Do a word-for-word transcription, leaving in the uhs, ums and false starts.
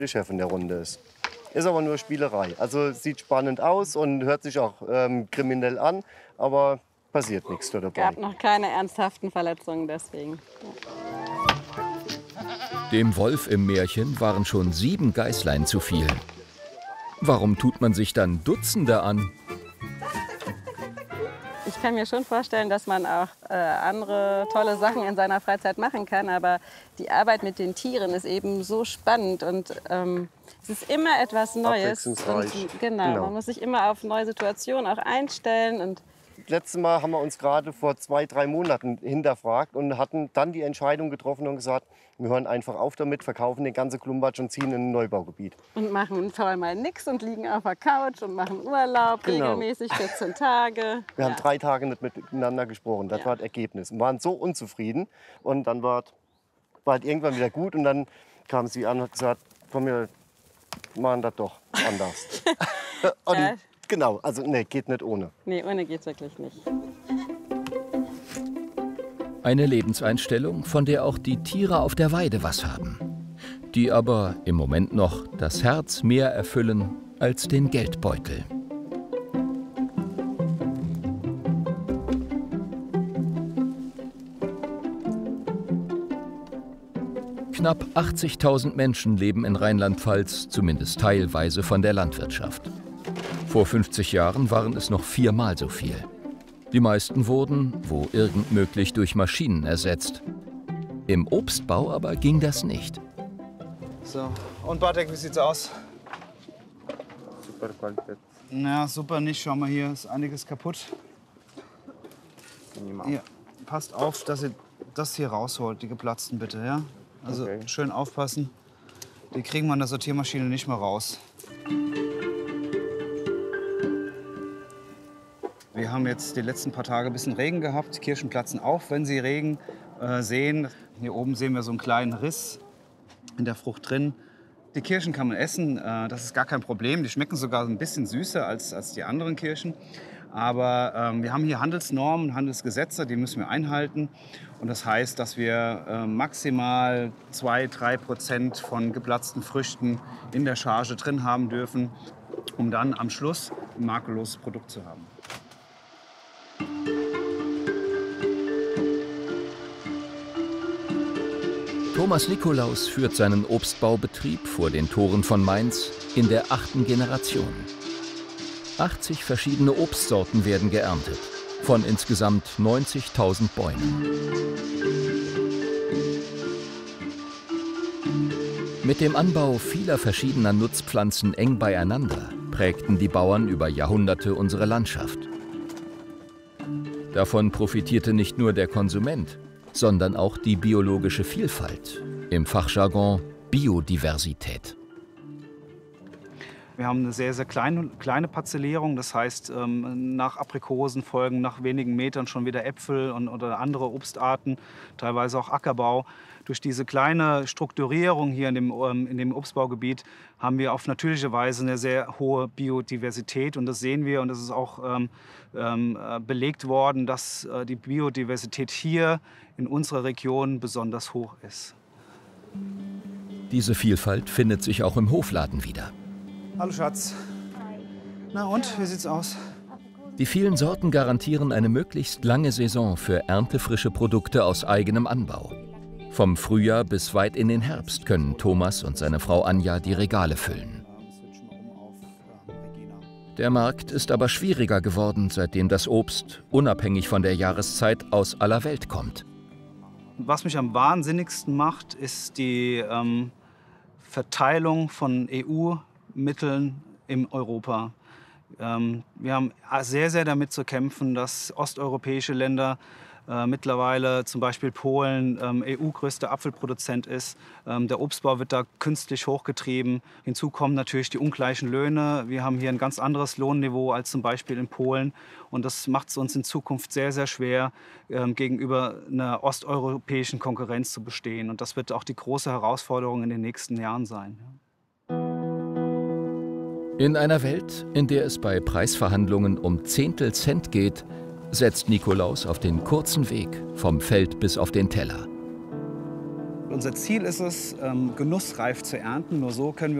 der Chef in der Runde ist. Ist aber nur Spielerei. Also sieht spannend aus und hört sich auch ähm, kriminell an, aber passiert nichts dabei. Es gab noch keine ernsthaften Verletzungen deswegen. Dem Wolf im Märchen waren schon sieben Geißlein zu viel. Warum tut man sich dann Dutzende an? Ich kann mir schon vorstellen, dass man auch äh, andere tolle Sachen in seiner Freizeit machen kann, aber die Arbeit mit den Tieren ist eben so spannend und ähm, es ist immer etwas Neues. Abwechslungsreich. Und, genau, Genau. Man muss sich immer auf neue Situationen auch einstellen. Und Letztes Mal haben wir uns gerade vor zwei, drei Monaten hinterfragt und hatten dann die Entscheidung getroffen und gesagt, wir hören einfach auf damit, verkaufen den ganzen Klumpatsch und ziehen in ein Neubaugebiet. und machen voll mal nichts und liegen auf der Couch und machen Urlaub, Genau. regelmäßig vierzehn Tage. Wir haben Ja. drei Tage nicht miteinander gesprochen. Das Ja. war das Ergebnis. Wir waren so unzufrieden. Und dann war es war halt irgendwann wieder gut. Und dann kam sie an und hat gesagt, komm, wir machen das doch anders. und Ja. Genau, also nee, geht nicht ohne. Nee, ohne geht's wirklich nicht. Eine Lebenseinstellung, von der auch die Tiere auf der Weide was haben. Die aber im Moment noch das Herz mehr erfüllen als den Geldbeutel. Knapp achtzigtausend Menschen leben in Rheinland-Pfalz, zumindest teilweise von der Landwirtschaft. Vor fünfzig Jahren waren es noch viermal so viel. Die meisten wurden, wo irgend möglich, durch Maschinen ersetzt. Im Obstbau aber ging das nicht. So, und Bartek, wie sieht's aus? Super Qualität. Na, super nicht. Schau mal, hier ist einiges kaputt. Hier, passt auf, dass ihr das hier rausholt, die geplatzten bitte, ja? Also Okay. schön aufpassen. Die kriegen wir an der Sortiermaschine nicht mehr raus. Wir haben jetzt die letzten paar Tage ein bisschen Regen gehabt. Die Kirschen platzen auf, wenn sie Regen äh, sehen. Hier oben sehen wir so einen kleinen Riss in der Frucht drin. Die Kirschen kann man essen, äh, das ist gar kein Problem. Die schmecken sogar ein bisschen süßer als, als die anderen Kirschen. Aber ähm, wir haben hier Handelsnormen, Handelsgesetze, die müssen wir einhalten. Und das heißt, dass wir äh, maximal zwei bis drei Prozent von geplatzten Früchten in der Charge drin haben dürfen, um dann am Schluss ein makelloses Produkt zu haben. Thomas Nikolaus führt seinen Obstbaubetrieb vor den Toren von Mainz in der achten Generation. achtzig verschiedene Obstsorten werden geerntet, von insgesamt neunzigtausend Bäumen. Mit dem Anbau vieler verschiedener Nutzpflanzen eng beieinander prägten die Bauern über Jahrhunderte unsere Landschaft. Davon profitierte nicht nur der Konsument, sondern auch die biologische Vielfalt, im Fachjargon Biodiversität. Wir haben eine sehr, sehr kleine, kleine Parzellierung. Das heißt, ähm, nach Aprikosen folgen nach wenigen Metern schon wieder Äpfel und, oder andere Obstarten, teilweise auch Ackerbau. Durch diese kleine Strukturierung hier in dem, ähm, in dem Obstbaugebiet haben wir auf natürliche Weise eine sehr hohe Biodiversität. Und das sehen wir und das ist auch ähm, ähm, belegt worden, dass äh, die Biodiversität hier in unserer Region besonders hoch ist. Diese Vielfalt findet sich auch im Hofladen wieder. Hallo Schatz. Na und, wie sieht's aus? Die vielen Sorten garantieren eine möglichst lange Saison für erntefrische Produkte aus eigenem Anbau. Vom Frühjahr bis weit in den Herbst können Thomas und seine Frau Anja die Regale füllen. Der Markt ist aber schwieriger geworden, seitdem das Obst, unabhängig von der Jahreszeit, aus aller Welt kommt. Was mich am wahnsinnigsten macht, ist die ähm, Verteilung von E U-Mitteln in Europa. Ähm, wir haben sehr, sehr damit zu kämpfen, dass osteuropäische Länder, äh, mittlerweile zum Beispiel Polen, ähm, E U-größter Apfelproduzent ist. Ähm, der Obstbau wird da künstlich hochgetrieben. Hinzu kommen natürlich die ungleichen Löhne. Wir haben hier ein ganz anderes Lohnniveau als zum Beispiel in Polen. Und das macht es uns in Zukunft sehr, sehr schwer, ähm, gegenüber einer osteuropäischen Konkurrenz zu bestehen. Und das wird auch die große Herausforderung in den nächsten Jahren sein. In einer Welt, in der es bei Preisverhandlungen um Zehntel Cent geht, setzt Nikolaus auf den kurzen Weg vom Feld bis auf den Teller. Unser Ziel ist es, ähm, genussreif zu ernten. Nur so können wir